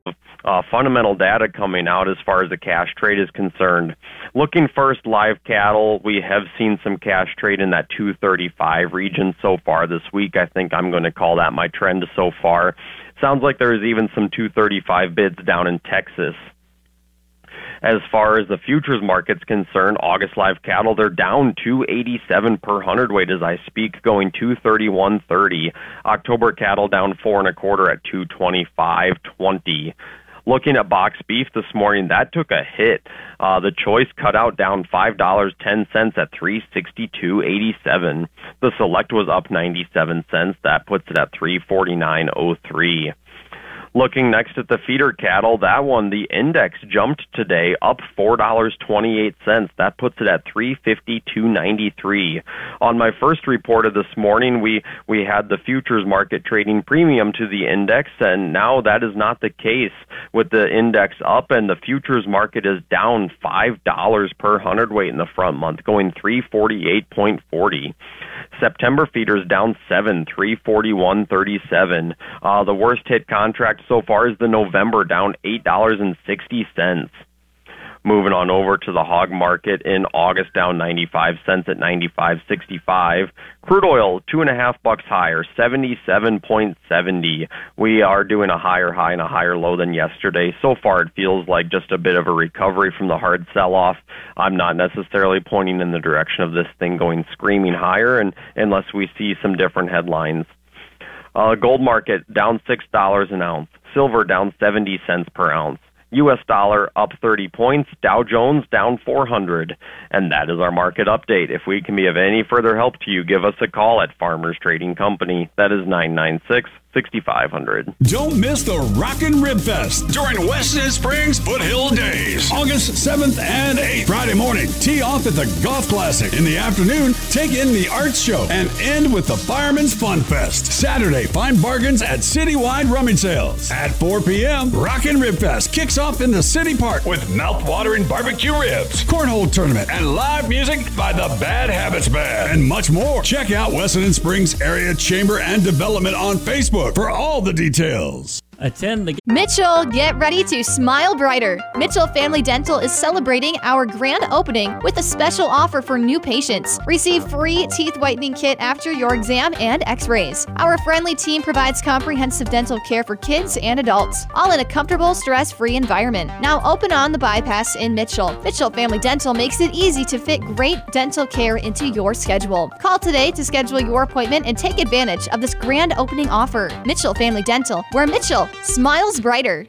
fundamental data coming out as far as the cash trade is concerned. Looking first, live cattle, we have seen some cash trade in that 235 region so far this week. I think I'm going to call that my trend so far. Sounds like there's even some 235 bids down in Texas. As far as the futures market's concerned, August live cattle, they're down 287 per hundredweight as I speak, going 231.30. October cattle down 4 1/4 at 225.20. Looking at box beef this morning, that took a hit. The choice cutout down $5.10 at 362.87. The select was up 97 cents. That puts it at 349.03. Looking next at the feeder cattle, that one, the index jumped today, up $4.28. That puts it at 352.93. On my first report of this morning, we had the futures market trading premium to the index, and now that is not the case with the index up, and the futures market is down $5 per hundredweight in the front month, going 348.40. September feeders down 7, 341.37. The worst hit contract so far is the November, down $8.60. Moving on over to the hog market in August, down 95 cents at 95.65. Crude oil, $2.50 higher, 77.70. We are doing a higher high and a higher low than yesterday. So far, it feels like just a bit of a recovery from the hard sell-off. I'm not necessarily pointing in the direction of this thing going screaming higher, and unless we see some different headlines. Gold market, down $6 an ounce. Silver, down 70 cents per ounce. U.S. dollar up 30 points, Dow Jones down 400. And that is our market update. If we can be of any further help to you, give us a call at Farmers Trading Company. That is 996-6500. Don't miss the Rockin' Rib Fest during Weston Springs Foothill Days. August 7th and 8th. Friday morning, tee off at the Golf Classic. In the afternoon, take in the Arts Show and end with the Fireman's Fun Fest. Saturday, find bargains at citywide rummage sales. At 4 p.m., Rockin' Rib Fest kicks off in the City Park with mouth-watering barbecue ribs, cornhole tournament, and live music by the Bad Habits Band, and much more. Check out Weston Springs Area Chamber and Development on Facebook for all the details. Attend the Mitchell, get ready to smile brighter. Mitchell Family Dental is celebrating our grand opening with a special offer for new patients. Receive free teeth whitening kit after your exam and x-rays. Our friendly team provides comprehensive dental care for kids and adults, all in a comfortable, stress-free environment. Now open on the bypass in Mitchell. Mitchell Family Dental makes it easy to fit great dental care into your schedule. Call today to schedule your appointment and take advantage of this grand opening offer. Mitchell Family Dental, where Mitchell smiles brighter.